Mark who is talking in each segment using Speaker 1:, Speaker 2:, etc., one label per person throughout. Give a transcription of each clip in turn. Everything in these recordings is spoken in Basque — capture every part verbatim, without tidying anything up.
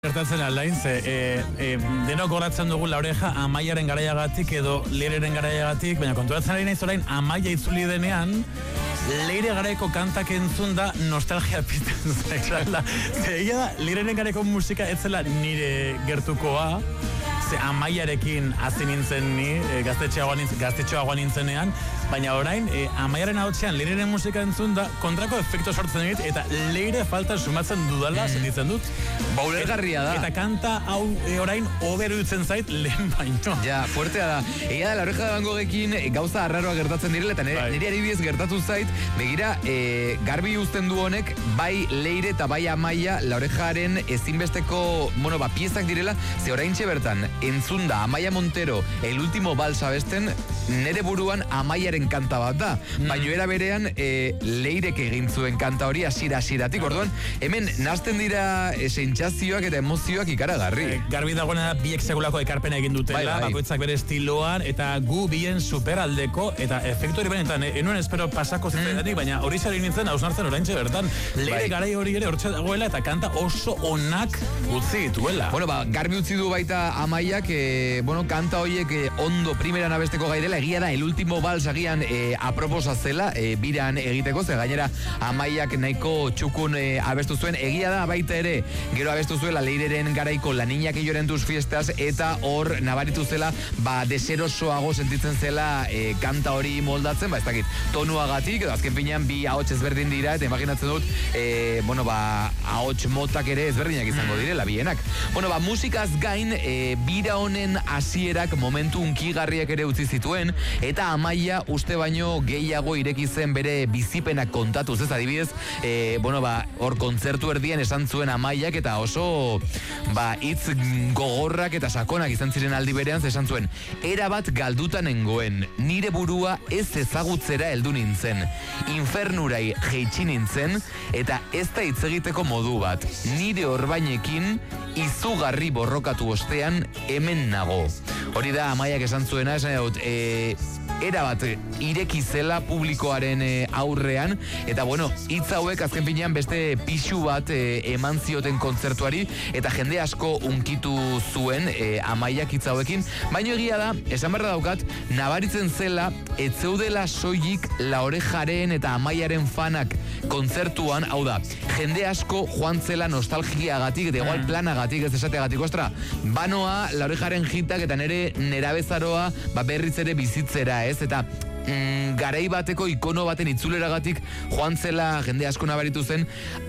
Speaker 1: Gertatzen alain, ze e, e, denok goratzen dugu Laoreja Amaiaren garaiagatik edo Leireren garaiagatik, baina konturatzen ari naiz orain Amaia itzuli denean, Leire garaiko kantak entzun da nostalgia pizten zaizala. Ze egia da, Leireren garaiko musika ez zela nire gertukoa, ze Amaiarekin hasi nintzen ni, e, gaztetxoagoan nintzen, gaztetxoagoan nintzenean, baina orain, e, Amaiaren ahotsean Leireren musika entzun da, kontrako efekto sortzen dit, eta Leire falta sumatzen dudala, mm. sentitzen dut.
Speaker 2: Baulergarria da.
Speaker 1: Eta kanta hau e, orain oberu dutzen zait lehen baino.
Speaker 2: Ja, fuertea da. Egia da, Laoreja de Van Gogekin gauza arraroa gertatzen direla, eta nire, nire adibidez gertatu zait, begira, e, garbi uzten du honek, bai Leire eta bai Amaia, Laorejaren ezinbesteko, bueno, ba, piezak direla, ze oraintxe bertan, entzun da, Amaia Montero, el último vals abesten, nere buruan Amaiaren kanta bat da. Mm. Baina era berean, e, Leirek egin zuen kanta hori asira-asiratik, orduan, hemen nazten dira e, sentsazioak eta emozioak ikaragarri.
Speaker 1: E, garbi dagoena da biek segulako ekarpena egin dutela, bai, bai. Bakoitzak bere estiloan, eta gu bien superaldeko, eta efektu hori benetan, enuen espero pasako zitzaidatik, mm. baina hori zari nintzen, hausnartzen oraintxe bertan, Leire bai. Garai hori ere hortxe dagoela, eta kanta oso onak utzi dituela.
Speaker 2: Bueno, ba, garbi utzi du baita Amaiak, e, bueno, kanta horiek e, ondo primeran abesteko gai dela, egia da, el último vals agian e, aproposa zela, e, biran egiteko, ze gainera Amaiak nahiko txukun e, abestu zuen, egia da baita ere, gero abestu zuela Leireren garaiko La Niña que llora en tus fiestas, eta hor nabaritu zela, ba, deserosoago sentitzen zela e, kanta hori moldatzen, ba, ez dakit, tonuagatik, edo azken finean bi ahots ezberdin dira, eta imaginatzen dut, e, bueno, ba, ahots motak ere ezberdinak izango direla, bienak. Bueno, ba, musikaz gain, e, bira honen hasierak momentu unkigarriak ere utzi zituen, eta Amaia uste baino gehiago ireki zen bere bizipenak kontatuz, ez adibidez, e, bueno, ba, hor kontzertu erdian esan zuen Amaiak, eta oso, ba, hitz gogorrak eta sakonak izan ziren aldi berean, esan zuen, erabat galduta nengoen, nire burua ez ezagutzera heldu nintzen, infernurai jeitsi nintzen, eta ez da hitz egiteko modu bat, nire orbainekin izugarri borrokatu ostean hemen nago. Hori da Amaiak esan zuena, esan dut, e, erabat ireki zela publikoaren e, aurrean, eta bueno, hitz hauek azken finean beste pixu bat e, eman zioten kontzertuari, eta jende asko unkitu zuen e, Amaiak hitz hauekin, baina egia da, esan berra daukat, nabaritzen zela, ez zeudela soilik Laorejaren eta Amaiaren fanak kontzertuan, hau da, jende asko joan zela nostalgiagatik, eta igual planagatik, ez esateagatik, ostra, banoa Laorejaren hitak eta nere nerabezaroa ba, berriz ere bizitzera, ez, eta mm, garai bateko ikono baten itzuleragatik joan zela jende asko nabaritu zen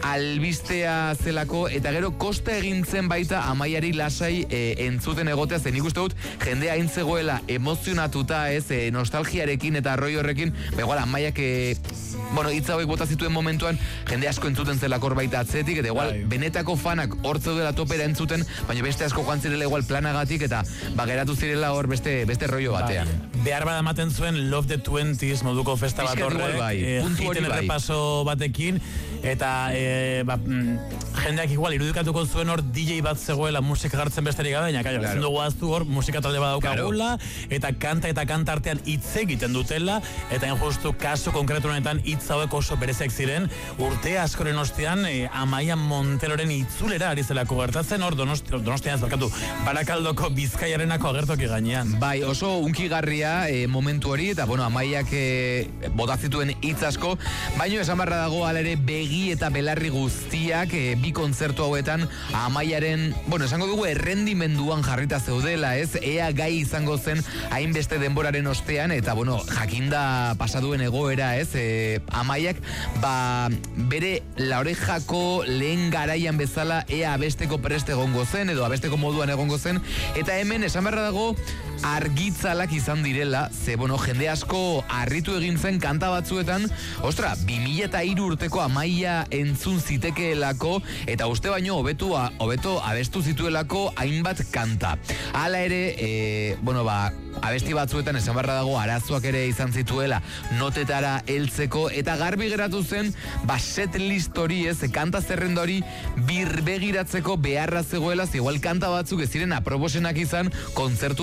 Speaker 2: albistea zelako, eta gero kosta egin zen baita Amaiari lasai e, entzuten egotea, zen ikuste dut jende hain zegoela emozionatuta, ez, e, nostalgiarekin eta arroi horrekin, begoala Amaiak e, bueno, hitz hauek bota zituen momentuan jende asko entzuten zelakor baita atzetik, eta igual Ai. benetako fanak hor zeudela topera entzuten, baina beste asko joan zirela igual planagatik, eta ba, geratu zirela hor beste, beste rollo batean.
Speaker 1: Bai. Behar bada ematen zuen Love the twenties moduko festa bat horrek,
Speaker 2: bai.
Speaker 1: e, hiten errepaso batekin, eta e, ba, jendeak igual irudikatuko zuen hor D J bat zegoela musika gartzen besterik gabe, baina claro, ezin dugu aztu hor musika talde bat daukagula, claro. eta kanta eta kanta artean hitz egiten dutela, eta injustu kasu konkretu honetan hitz hauek oso bereziak ziren, urte askoren ostean e, Amaia Monteroren itzulera ari zelako gertatzen hor donosti, donostian ez barkatu, Barakaldoko Bizkaiarenako agertoki gainean.
Speaker 2: Bai, oso unkigarria e, momentu hori, eta bueno, Amaiak e, bota zituen hitz asko, baino esan barra dago ala ere begi eta belarri guztiak e, bi kontzertu hauetan Amaiaren, bueno, esango dugu errendimenduan jarrita zeudela, ez, ea gai izango zen hainbeste denboraren ostean, eta bueno, jakinda pasaduen egoera, ez, e, Amaiak, ba, bere Laorejako lehen garaian bezala ea abesteko preste egongo zen, edo abesteko moduan egongo zen, eta hemen esan beharra dago argitzalak izan direla, ze, bueno, jende asko harritu egin zen kanta batzuetan, ostra, bi mila eta hiru urteko Amaia entzun zitekeelako, eta uste baino hobetu, hobeto abestu zituelako hainbat kanta. Hala ere, e, bueno, ba, abesti batzuetan esan barra dago arazoak ere izan zituela notetara heltzeko, eta garbi geratu zen, ba, set list hori, ez, kanta zerrenda hori birbegiratzeko beharra zegoela, igual kanta batzuk ez ziren aproposenak izan kontzertu batean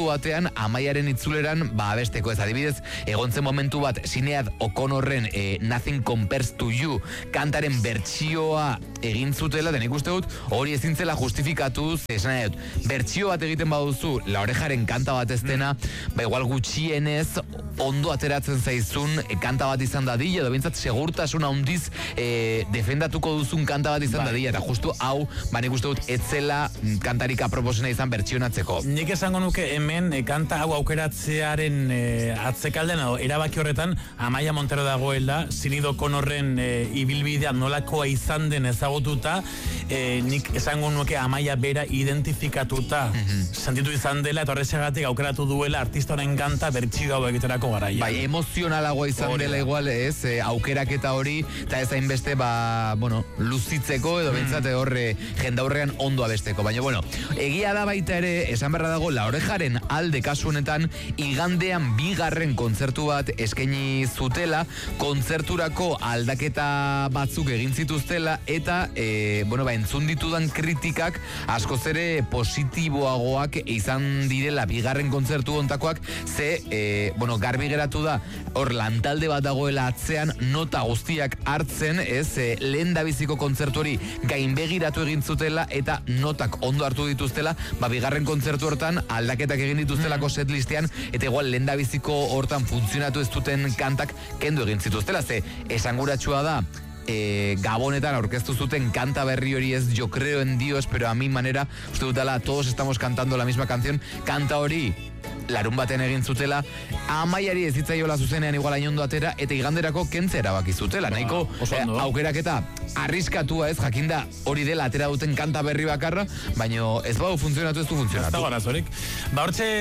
Speaker 2: zuten Amaiaren itzuleran ba abesteko, ez adibidez, egon zen momentu bat Sinead O'Connorren e, Nothing Compares to You kantaren bertsioa egin zutela, denik uste dut, hori ezin zela justifikatuz, esan nahi dut, bertsio bat egiten baduzu, La Orejaren kanta bat ez dena, ba igual gutxienez, ondo ateratzen zaizun e, kanta bat izan dadila, edo bintzat segurtasun handiz e, defendatuko duzun kanta bat izan dadila, eta justu hau, ba nik uste dut, etzela kantarik aproposena izan bertsionatzeko.
Speaker 1: Nik esango nuke hemen e, kanta hau aukeratzearen e, atzekalden, edo erabaki horretan, Amaia Montero dagoela, Sinead O'Connorren e, ibilbidea nolakoa izan den ezagututa, e, nik esango nuke Amaia bera identifikatuta mm-hmm. sentitu izan dela, eta horrexegatik aukeratu duela artista honen kanta bertsio hau egiterako garaia.
Speaker 2: Bai, emozionalagoa izan Hori dela igual, ez, e, aukeraketa hori, eta ez hainbeste, ba, bueno, luzitzeko, edo mm. bentsate horre jendaurrean ondo abesteko. Baina, bueno, egia da baita ere, esan berra dago, La Orejaren alde kasu honetan, igandean bigarren kontzertu bat eskaini zutela, kontzerturako aldaketa batzuk egin zituztela, eta, e, bueno, ba, entzun ditudan kritikak askoz ere positiboagoak izan direla bigarren kontzertu ontakoak, ze, e, bueno, garbi geratu da, hor lantalde bat dagoela atzean, nota guztiak hartzen, ez, e, lehen dabiziko kontzertu hori gainbegiratu egin zutela, eta notak ondo hartu dituztela, ba, bigarren kontzertu hortan aldaketak egin dituztelako setlistean, eta igual lehen dabiziko hortan funtzionatu ez duten kantak kendu egin zituztela, ze esanguratsua da, E, Gabonetan aurkeztu zuten kanta berri hori ez Yo creo en Dios, pero a mi manera, uste dutela, todos estamos cantando la misma canción, kanta hori larun baten egin zutela, Amaiari ez zitzaiola zuzenean igual ainondo atera, eta iganderako kentze erabaki zutela, nahiko eh, aukeraketa arriskatua ez, jakinda hori dela atera duten kanta berri bakarra, baino ez bau funtzionatu ez du funtzionatu.
Speaker 1: Ez da gorazorik. Ba hortxe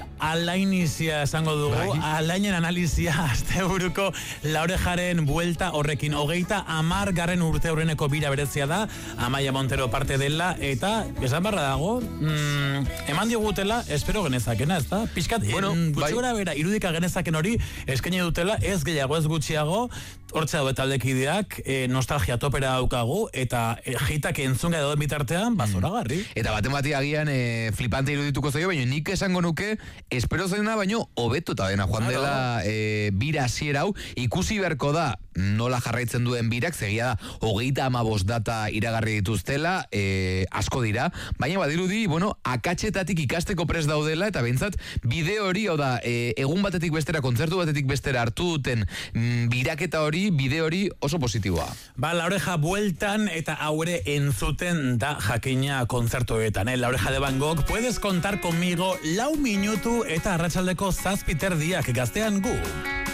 Speaker 1: alainizia esango dugu, alainen analizia azte buruko La Orejaren buelta horrekin, hogeita amar garren urte horreneko bira berezia da, Amaia Montero parte dela, eta esan barra dago, mm, eman digutela, espero genezakena, ez da? Piskat, bueno, gutxora bai. Bera, irudika genezaken hori, eskaini dutela, ez gehiago, ez gutxiago, hortxe dago taldekideak, e, nostalgia topera daukagu, eta e, jitak entzunga edo bitartean, bazora garri.
Speaker 2: Eta baten bati agian e, flipante irudituko zaio, baina nik esango nuke, espero zaina baino, hobeto eta dena, joan dela e, bira hasiera hau, ikusi beharko da, nola jarraitzen duen birak, zegia da, hogeita amabost data iragarri dituztela, e, asko dira, baina badirudi, bueno, akatxetatik ikasteko prest daudela, eta behintzat, bideo hori, hau da, e, egun batetik bestera, kontzertu batetik bestera hartu duten mm, biraketa hori, bideo hori oso positiboa.
Speaker 1: Ba, La Oreja bueltan eta haure entzuten da jakina kontzertuetan, eh? La Oreja de Van Gogh, puedes contar conmigo lau minutu eta arratsaldeko zazpiter diak gaztean gu.